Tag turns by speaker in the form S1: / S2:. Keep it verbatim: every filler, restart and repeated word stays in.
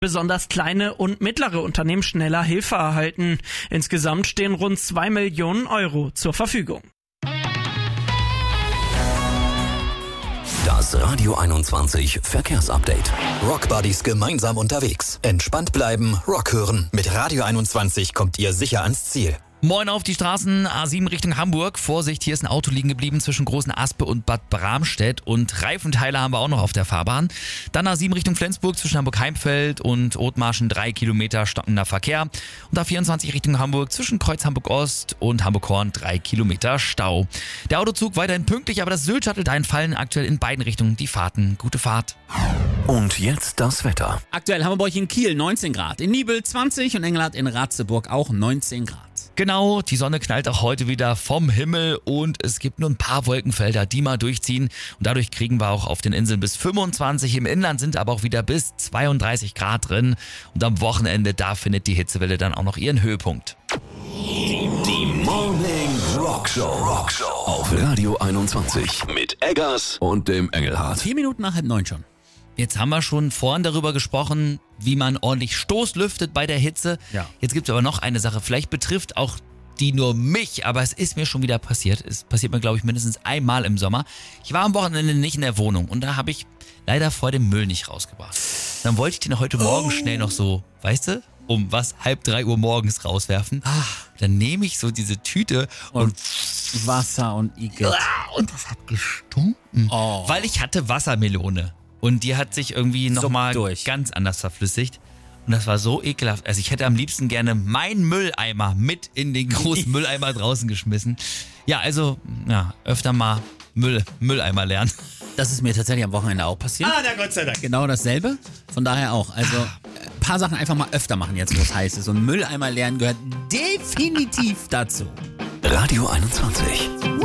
S1: besonders kleine und mittlere Unternehmen schneller Hilfe erhalten. Insgesamt stehen rund zwei Millionen Euro zur Verfügung.
S2: Das Radio einundzwanzig Verkehrsupdate. Rockbuddies gemeinsam unterwegs. Entspannt bleiben, Rock hören. Mit Radio einundzwanzig kommt ihr sicher ans Ziel.
S3: Moin auf die Straßen, A sieben Richtung Hamburg. Vorsicht, hier ist ein Auto liegen geblieben zwischen Großen Aspe und Bad Bramstedt und Reifenteile haben wir auch noch auf der Fahrbahn. Dann A sieben Richtung Flensburg zwischen Hamburg-Heimfeld und Othmarschen drei Kilometer stockender Verkehr. Und A vierundzwanzig Richtung Hamburg zwischen Kreuz Hamburg-Ost und Hamburg-Horn drei Kilometer Stau. Der Autozug weiterhin pünktlich, aber das Sylt-Shuttle dahin fallen aktuell in beiden Richtungen die Fahrten. Gute Fahrt.
S2: Und jetzt das Wetter.
S4: Aktuell haben wir bei euch in Kiel neunzehn Grad, in Nibel zwanzig und Engelhardt in Ratzeburg auch neunzehn Grad.
S3: Genau, die Sonne knallt auch heute wieder vom Himmel und es gibt nur ein paar Wolkenfelder, die mal durchziehen. Und dadurch kriegen wir auch auf den Inseln bis fünfundzwanzig, im Inland sind aber auch wieder bis zweiunddreißig Grad drin. Und am Wochenende, da findet die Hitzewelle dann auch noch ihren Höhepunkt.
S2: Die Morning Rock Show. Rock Show auf Radio einundzwanzig mit Eggers und dem Engelhardt.
S4: Vier Minuten nach halb neun schon.
S3: Jetzt haben wir schon vorhin darüber gesprochen, wie man ordentlich Stoß lüftet bei der Hitze.
S4: Ja.
S3: Jetzt gibt es aber noch eine Sache, vielleicht betrifft auch die nur mich, aber es ist mir schon wieder passiert. Es passiert mir, glaube ich, mindestens einmal im Sommer. Ich war am Wochenende nicht in der Wohnung und da habe ich leider vor dem Müll nicht rausgebracht. Dann wollte ich den heute Morgen oh. schnell noch so, weißt du, um was, halb drei Uhr morgens rauswerfen.
S4: Ach.
S3: Dann nehme ich so diese Tüte und,
S4: und Wasser und Igitt.
S3: Und das hat gestunken,
S4: oh.
S3: weil ich hatte Wassermelone. Und die hat sich irgendwie nochmal ganz anders verflüssigt. Und das war so ekelhaft. Also ich hätte am liebsten gerne meinen Mülleimer mit in den großen Mülleimer draußen geschmissen. Ja, also ja, öfter mal Müll, Mülleimer lernen.
S4: Das ist mir tatsächlich am Wochenende auch passiert.
S3: Ah, na Gott sei Dank.
S4: Genau dasselbe. Von daher auch. Also ein paar Sachen einfach mal öfter machen jetzt, wo es heiß ist. Und Mülleimer lernen gehört definitiv dazu.
S2: Radio einundzwanzig.